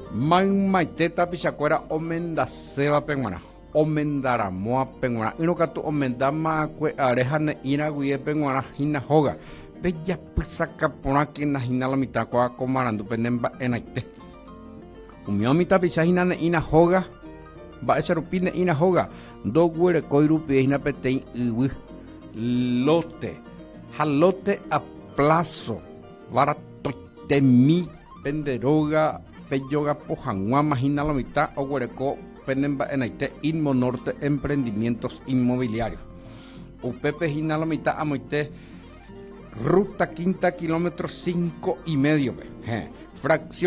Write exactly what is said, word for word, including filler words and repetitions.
Maite tapichakuera omendaseva penguara. Omendaramoa penguara. Inokatu omendama kue arejane ira guie penguara hina hoga. Bella pisaka poraki na hina la mitad kwa komarandu penemba enaite. Umiomi tapichahina ina hoga. Ba esa rupine ina hoga. Do guere koirupi hina petei iwi. Lote. Halote a plazo. Varatotemi penderoga. Peyoga Pojangua, imagina la mitad, o Huereco, Penemba Enaite, Inmonorte, Emprendimientos Inmobiliarios. Upepe Gina la mitad, Amoite, Ruta Quinta, kilómetro cinco y medio. Fracción.